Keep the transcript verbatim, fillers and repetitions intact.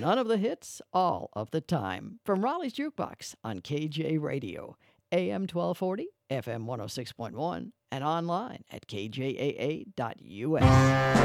None of the hits, all of the time. From Raleigh's Jukebox on K J Radio, A M twelve forty, F M one oh six point one, and online at k j a a dot u s.